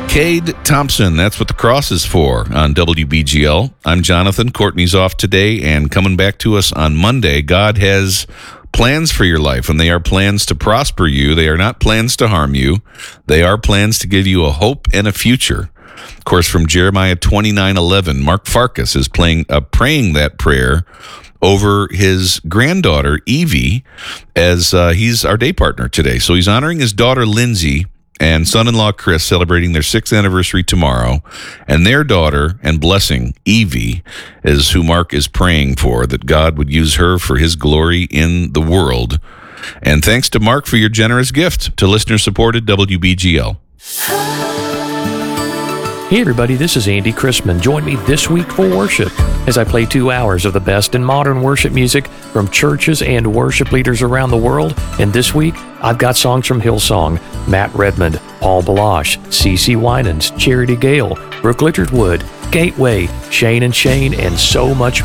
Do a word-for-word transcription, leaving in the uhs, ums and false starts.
Cade Thompson, that's what the cross is for on W B G L. I'm Jonathan. Courtney's off today and coming back to us on Monday. God has plans for your life, and they are plans to prosper you. They are not plans to harm you. They are plans to give you a hope and a future. Of course, from Jeremiah twenty-nine eleven, Mark Farkas is playing, uh, praying that prayer over his granddaughter, Evie, as uh, he's our day partner today. So he's honoring his daughter, Lindsay, and son-in-law, Chris, celebrating their sixth anniversary tomorrow. And their daughter and blessing, Evie, is who Mark is praying for, that God would use her for his glory in the world. And thanks to Mark for your generous gift to listener-supported W B G L. Hey everybody, this is Andy Chrisman. Join me this week for worship as I play two hours of the best in modern worship music from churches and worship leaders around the world. And this week, I've got songs from Hillsong, Matt Redmond, Paul Balash, CeCe Winans, Charity Gale, Brooke Littard Wood, Gateway, Shane and Shane, and so much more.